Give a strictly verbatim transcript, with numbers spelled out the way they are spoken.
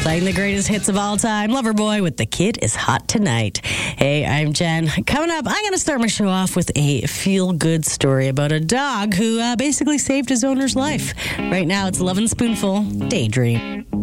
Playing the greatest hits of all time, Loverboy with The Kid Is Hot Tonight. Hey, I'm Jen. Coming up, I'm going to start my show off with a feel-good story about a dog who uh, basically saved his owner's life. Right now, it's Lovin' Spoonful, Daydream.